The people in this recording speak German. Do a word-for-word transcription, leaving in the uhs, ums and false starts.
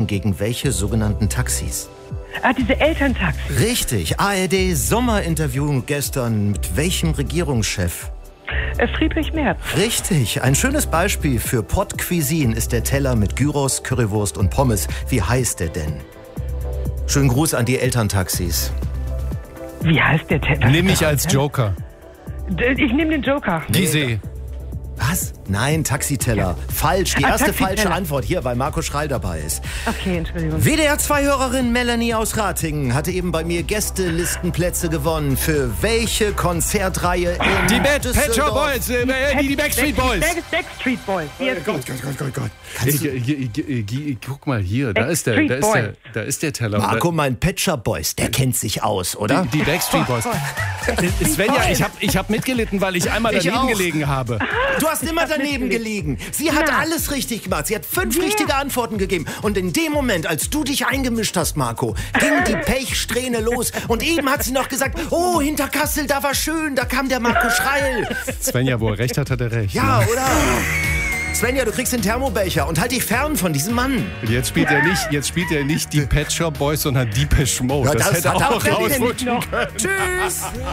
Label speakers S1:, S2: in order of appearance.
S1: gegen welche sogenannten Taxis?
S2: Ah, diese Elterntaxis.
S1: Richtig. A R D Sommerinterview gestern. Mit welchem Regierungschef?
S2: Äh, Friedrich Merz.
S1: Richtig. Ein schönes Beispiel für Pot Cuisine ist der Teller mit Gyros, Currywurst und Pommes. Wie heißt der denn? Schönen Gruß an die Elterntaxis.
S2: Wie heißt der Teller?
S3: Nimm mich als Joker.
S2: Ich nehme den Joker.
S3: Die See.
S1: Was? Nein, Taxiteller. Falsch. Die
S2: Ah,
S1: erste
S2: Taxiteller.
S1: falsche Antwort hier, weil Marco Schreil dabei ist.
S2: Okay, Entschuldigung.
S1: W D R zwei Hörerin Melanie aus Ratingen hatte eben bei mir Gästelistenplätze gewonnen. Für welche Konzertreihe in
S3: Die Bad
S1: Düsseldorf?
S3: Pet Shop Boys, äh, die, die Backstreet Boys.
S2: Back- Backstreet Boys. Jetzt
S3: Gott, Gott, Gott, Gott, Gott. Ich, ich, ich, ich, ich, guck mal hier, da ist der, da
S2: Backstreet
S3: ist der,
S2: Boys.
S3: da ist der Teller.
S1: Marco, mein Pet Shop Boys, der kennt sich aus, oder?
S3: Die, die Backstreet Boys. Äh, Svenja, ich habe ich hab mitgelitten, weil ich einmal
S1: Ich
S3: daneben
S1: auch.
S3: gelegen habe.
S1: Du hast immer daneben gelegen. Sie hat
S2: Na.
S1: alles richtig gemacht. Sie hat fünf
S2: Ja.
S1: richtige Antworten gegeben. Und in dem Moment, als du dich eingemischt hast, Marco, ging die Pechsträhne los. Und eben hat sie noch gesagt, oh, hinter Kassel, da war schön, da kam der Marco Schreil.
S3: Svenja, wo er recht hat, hat er recht.
S1: Ja,
S3: ne?
S1: oder? Svenja, du kriegst den Thermobecher und halt dich fern von diesem Mann.
S3: Jetzt spielt er nicht, jetzt spielt er nicht die Pet Shop Boys, sondern Depeche Mode.
S1: Ja,
S3: das,
S1: das
S3: hätte
S1: hat er
S3: auch
S1: auch verdient.
S3: rausrutschen können.
S1: Tschüss.